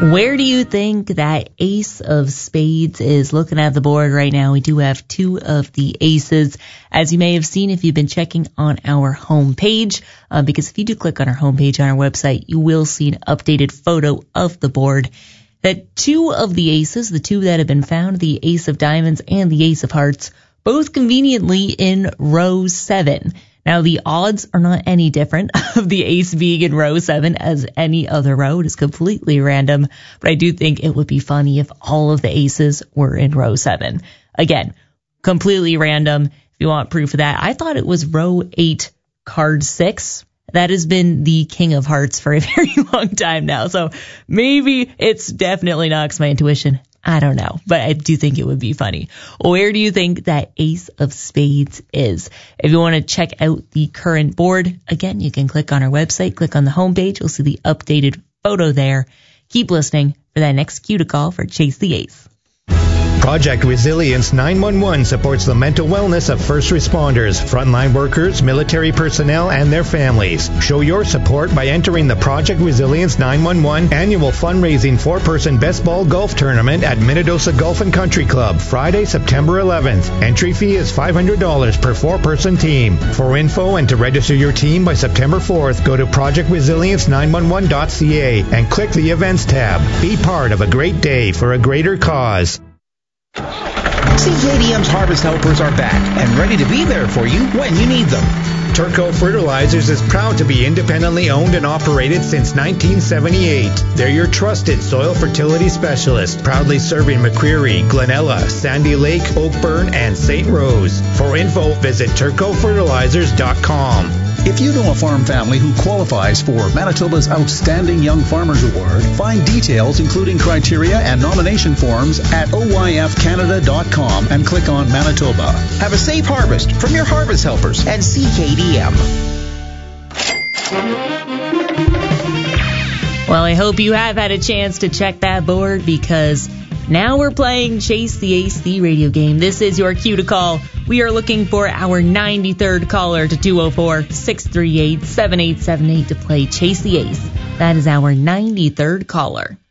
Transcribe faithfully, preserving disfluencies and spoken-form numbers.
Where do you think that ace of spades is? Looking at the board right now, we do have two of the aces, as you may have seen if you've been checking on our homepage, uh, because if you do click on our homepage on our website, you will see an updated photo of the board. That two of the aces, the two that have been found, the ace of diamonds and the ace of hearts, both conveniently in row seven. Now, the odds are not any different of the ace being in row seven as any other row. It is completely random, but I do think it would be funny if all of the aces were in row seven. Again, completely random. If you want proof of that, I thought it was row eight, card six. That has been the king of hearts for a very long time now. So maybe it's definitely not 'cause my intuition. I don't know, but I do think it would be funny. Where do you think that ace of spades is? If you want to check out the current board, again, you can click on our website, click on the homepage. You'll see the updated photo there. Keep listening for that next cue to call for Chase the Ace. Project Resilience nine one one supports the mental wellness of first responders, frontline workers, military personnel, and their families. Show your support by entering the Project Resilience nine one one annual fundraising four-person best ball golf tournament at Minnedosa Golf and Country Club, Friday, September eleventh. Entry fee is five hundred dollars per four-person team. For info and to register your team by September fourth, go to project resilience nine one one dot c a and click the Events tab. Be part of a great day for a greater cause. C K D M's Harvest Helpers are back and ready to be there for you when you need them. Turco Fertilizers is proud to be independently owned and operated since nineteen seventy-eight. They're your trusted soil fertility specialist, proudly serving McCreary, Glenella, Sandy Lake, Oakburn, and Saint Rose. For info, visit turco fertilizers dot com. If you know a farm family who qualifies for Manitoba's Outstanding Young Farmers Award, find details including criteria and nomination forms at O Y F canada dot com and click on Manitoba. Have a safe harvest from your Harvest Helpers and C K D M. Well, I hope you have had a chance to check that board because now we're playing Chase the Ace, the radio game. This is your cue to call. We are looking for our ninety-third caller to two oh four, six three eight, seven eight seven eight to play Chase the Ace. That is our ninety-third caller.